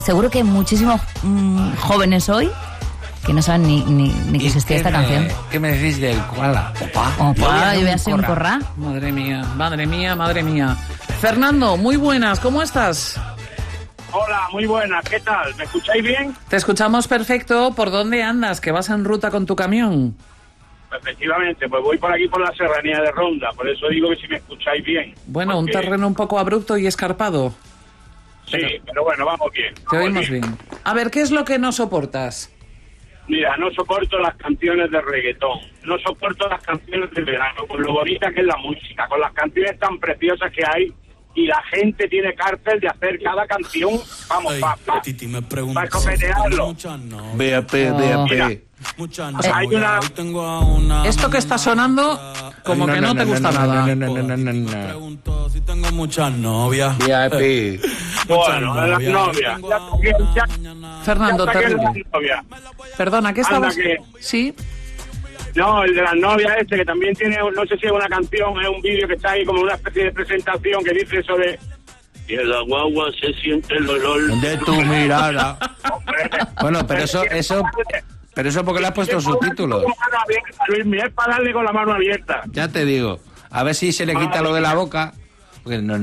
Seguro que hay muchísimos jóvenes hoy que no saben ni que existía esta canción. ¿Qué me decís del koala? Opa, yo voy a ser un corra. Madre mía, madre mía, madre mía. Fernando, muy buenas, ¿cómo estás? Hola, muy buenas, ¿qué tal? ¿Me escucháis bien? Te escuchamos perfecto. ¿Por dónde andas? ¿Que vas en ruta con tu camión? Efectivamente, pues voy por aquí por la serranía de Ronda, por eso digo que si me escucháis bien. Bueno, porque... un terreno un poco abrupto y escarpado. Sí, pero bueno, vamos bien. Te oímos bien. A ver, ¿qué es lo que no soportas? Mira, no soporto las canciones de reggaetón, no soporto las canciones de verano, con lo bonita que es la música, con las canciones tan preciosas que hay, y la gente tiene cárcel de hacer cada canción, vamos, para escopetearlo. BAP. Hay una... Esto que está sonando, como que no te gusta nada. Si tengo muchas novias. Bueno, las novias. Fernando, terrible. Perdona, ¿qué estabas...? Sí. No, el de las novias que también tiene, no sé si es una canción, es un vídeo que está ahí como una especie de presentación que dice eso de... Y en la guagua se siente el olor de tu mirada. Bueno, pero eso porque le has puesto subtítulos. Luis, es para darle con la mano abierta. Ya te digo. A ver si se le quita lo de la boca. Porque no,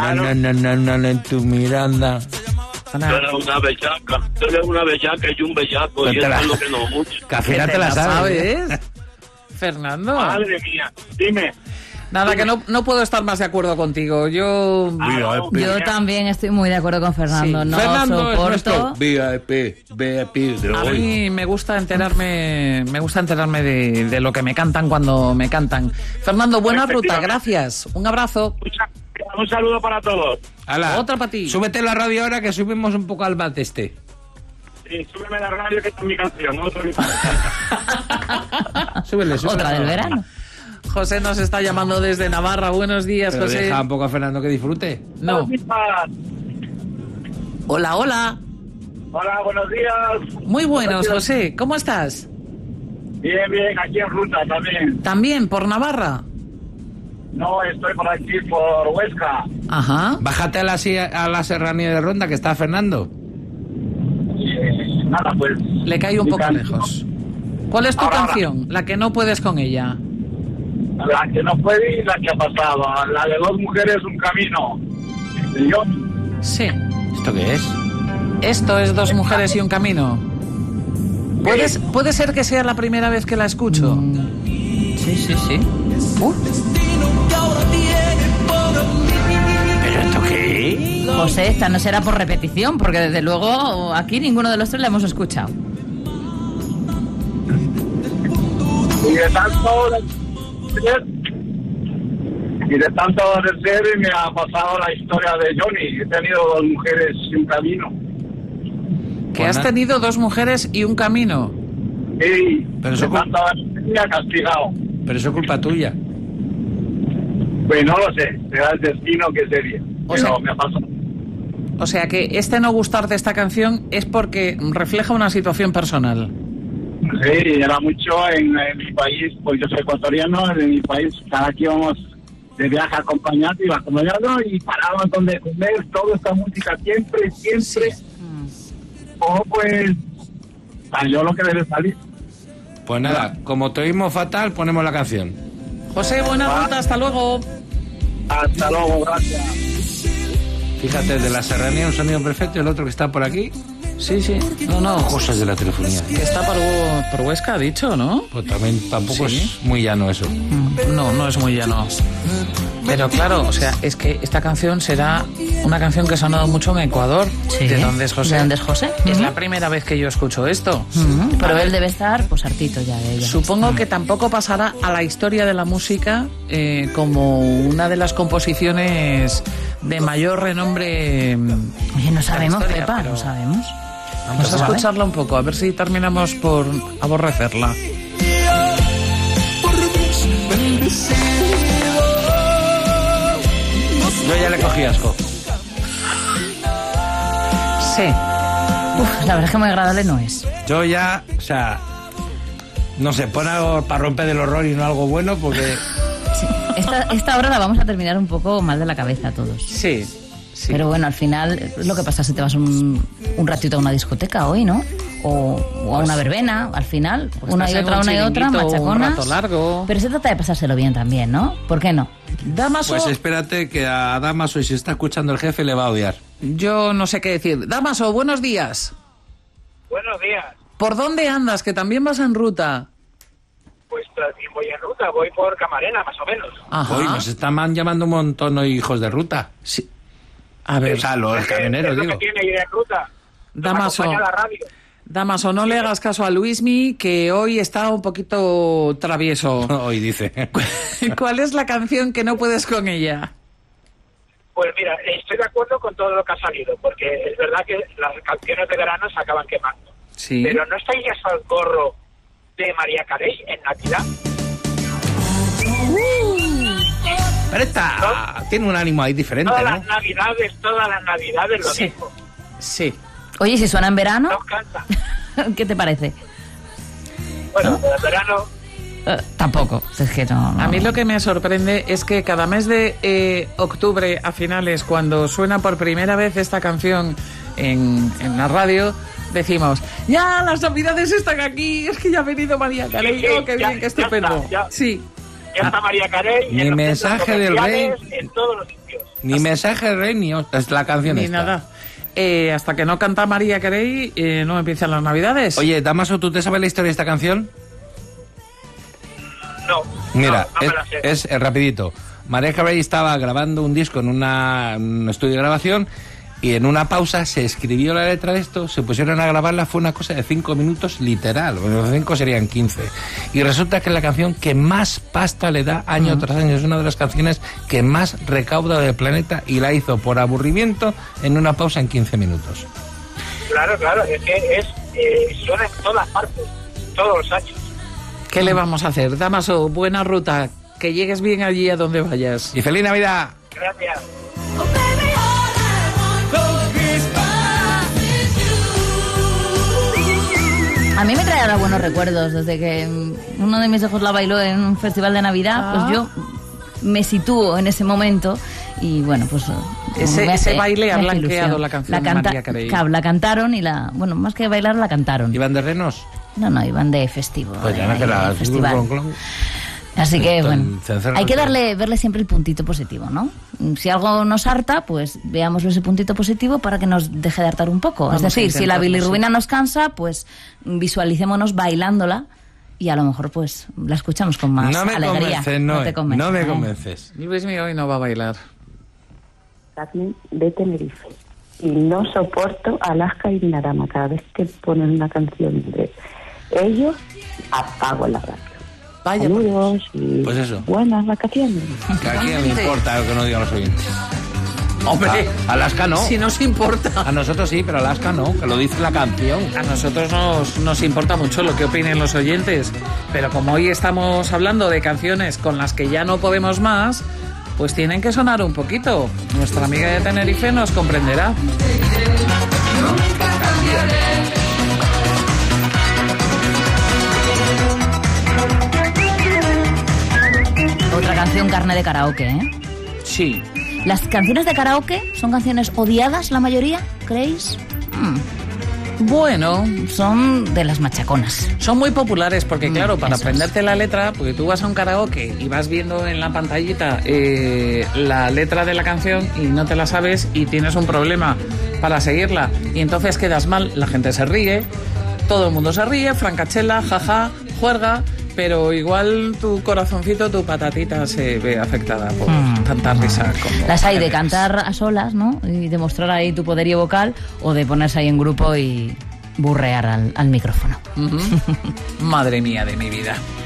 en tu mirada. Tú eres una bellaca y un bellaco, y eso es lo que no mucho. Que al final te la sabes. Fernando. Madre mía, dime. Nada, que no puedo estar más de acuerdo contigo. Yo también estoy muy de acuerdo con Fernando. Sí. No Fernando soporto. VIP. A mí me gusta enterarme de lo que me cantan cuando me cantan. Fernando, buena ruta, gracias. Un abrazo. Un saludo para todos. Ala, otra para ti. Súbete la radio ahora que subimos un poco al bat este. Sí, súbeme la radio que esta es mi canción, ¿no? Súbele. Otra del verano. José nos está llamando desde Navarra. Buenos días, pero José. Deja un poco a Fernando que disfrute. No. Hola. Hola, buenos días. Muy buenos, José. ¿Cómo estás? Bien, aquí en ruta también. ¿También por Navarra? No, estoy por aquí, por Huesca. Ajá. Bájate a la serranía de Ronda, que está Fernando. Nada, pues... Le cae un poco lejos. ¿Cuál es tu canción? La que no puedes con ella. La que no puede y la que ha pasado. La de Dos mujeres, un camino. ¿Y yo? Sí. ¿Esto qué es? Esto es Dos mujeres y un camino. ¿Puede ser que sea la primera vez que la escucho? Sí. ¿Pero esto qué? José, esta no será por repetición, porque desde luego aquí ninguno de los tres la hemos escuchado. Y de tanto de ser me ha pasado la historia de Johnny. He tenido dos mujeres y un camino. ¿Que has tenido dos mujeres y un camino? Sí, pero de tanto me ha castigado. Pero eso es culpa tuya. Pues no lo sé, será el destino que sería. Pero me ha pasado. O sea que no gustar de esta canción es porque refleja una situación personal. Sí, era mucho en mi país, pues yo soy ecuatoriano, en mi país cada que íbamos de viaje acompañado y parábamos donde comer, toda esta música siempre. O pues, yo lo que debe salir. Pues nada, como te oímos fatal, ponemos la canción. José, buena ruta, hasta luego. Hasta luego, gracias. Fíjate, de la serranía un sonido perfecto y el otro que está por aquí. Sí. No. Cosas de la telefonía. Que está por Huesca, ha dicho, ¿no? Pues también tampoco es muy llano eso. No es muy llano. Pero claro, o sea, es que esta canción será una canción que ha sonado mucho en Ecuador. Sí. ¿De dónde es José? ¿De dónde es José? Es la primera vez que yo escucho esto. Pero él debe estar, pues, hartito ya de ella. Supongo que tampoco pasará a la historia de la música como una de las composiciones de mayor renombre. Oye, no sabemos, historia, Pepa, pero... no sabemos. Vamos a escucharla un poco, a ver si terminamos por aborrecerla. Yo ya le cogí asco. Sí. La verdad es que muy agradable no es. Yo ya, o sea, no sé, pon algo para romper el horror y no algo bueno porque... Sí. Esta hora la vamos a terminar un poco mal de la cabeza todos. Sí. Sí. Pero bueno, al final es lo que pasa si te vas un ratito a una discoteca hoy, ¿no? O a una verbena, al final, Pues una y estás en un otra, chiringuito machaconas. un rato largo. Pero se trata de pasárselo bien también, ¿no? ¿Por qué no? Damaso, Pues espérate que a Damaso, y si está escuchando el jefe, le va a odiar. yo no sé qué decir. Damaso, buenos días. Buenos días. ¿Por dónde andas? Que también vas en ruta. Pues también voy en ruta, voy por Camarena, más o menos. Ajá. Hoy nos están llamando un montón hoy hijos de ruta. Sí. A ver, O sea, los camioneros, Es lo digo. que tiene ir en ruta. Damaso. Me acompaña la radio. Damaso, no le hagas caso a Luismi, que hoy está un poquito travieso. Hoy dice. ¿Cuál es la canción que no puedes con ella? Pues mira, estoy de acuerdo con todo lo que ha salido, porque es verdad que las canciones de verano se acaban quemando. Sí. Pero ¿no estáis ya al corro de María Carey en Navidad? Pero esta tiene un ánimo ahí diferente, Todas ¿no? las navidades lo Sí. mismo. Sí. Oye, si suena en verano, No cansa. ¿qué te parece? Bueno, pero en verano... Tampoco, es que no. A mí lo que me sorprende es que cada mes de octubre a finales, cuando suena por primera vez esta canción en la radio, decimos, ya, las navidades están aquí, es que ya ha venido María Carey, Sí, oh, qué ya- bien, qué ya estupendo. está, ya. Sí. Ya está María Carey Ni en los mensaje centros del rey. comerciales, en todos los sitios. Ni mensaje rey ni es la canción Ni esta. nada. Hasta que no canta María Carey, no empiezan las navidades. Oye, Damaso, ¿tú te sabes la historia de esta canción? No, Mira, no me la sé. es rapidito. María Carey estaba grabando un disco en un estudio de grabación y en una pausa se escribió la letra de esto, se pusieron a grabarla, fue una cosa de 5 minutos literal, bueno, los 5 serían 15. Y resulta que es la canción que más pasta le da año tras año, es una de las canciones que más recauda del planeta y la hizo por aburrimiento en una pausa en 15 minutos. Claro, es que suena en todas partes, todos los años. ¿Qué le vamos a hacer? Damaso, buena ruta, que llegues bien allí a donde vayas. Y feliz Navidad. Gracias. A mí me trae ahora buenos recuerdos desde que uno de mis hijos la bailó en un festival de Navidad, pues yo me sitúo en ese momento y bueno, pues Ese baile ha me hace blanqueado ilusión. la canción de María Carey. La cantaron y bueno, más que bailar la cantaron. ¿Iván de Renos? No, iban de festivo. Pues ya no de queda festival. Así que, bueno, hay que cencerro. verle siempre el puntito positivo, ¿no? Si algo nos harta, pues veámoslo ese puntito positivo para que nos deje de hartar un poco. Vamos Es decir, a si la intentarlo, bilirrubina nos cansa, pues visualicémonos bailándola y a lo mejor pues la escuchamos con más No me alegría. convences, no, te convences, no me ¿eh? convences. Luismi hoy no va a bailar. De Tenerife. Y no soporto Alaska y Narama. Cada vez que ponen una canción de ellos, apago la radio. Vaya, Saludos y Pues eso. buenas vacaciones. Que aquí no me importa lo que no digan los oyentes. hombre, A Alaska no. si nos importa. A nosotros sí, pero Alaska no, que lo dice la canción. A nosotros nos importa mucho lo que opinen los oyentes, pero como hoy estamos hablando de canciones con las que ya no podemos más, pues tienen que sonar un poquito. Nuestra amiga de Tenerife nos comprenderá. Otra canción carne de karaoke, ¿eh? Sí. ¿Las canciones de karaoke son canciones odiadas la mayoría, creéis? Bueno, Son de las machaconas. son muy populares porque, claro, para eso aprenderte la letra, porque tú vas a un karaoke y vas viendo en la pantallita la letra de la canción y no te la sabes y tienes un problema para seguirla y entonces quedas mal, la gente se ríe, todo el mundo se ríe, francachela, jaja, juerga, pero igual tu corazoncito, tu patatita se ve afectada por tanta risa como... Las hay de cantar a solas, ¿no? Y demostrar ahí tu poderío vocal o de ponerse ahí en grupo y burrear al micrófono. Ujú. Madre mía de mi vida.